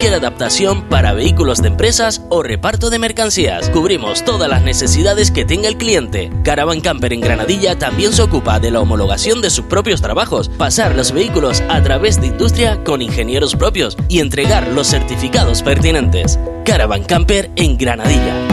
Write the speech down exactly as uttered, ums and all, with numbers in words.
cualquier adaptación para vehículos de empresas o reparto de mercancías. Cubrimos todas las necesidades que tenga el cliente. Caravan Camper en Granadilla también se ocupa de la homologación de sus propios trabajos, pasar los vehículos a través de industria con ingenieros propios y entregar los certificados pertinentes. Caravan Camper en Granadilla.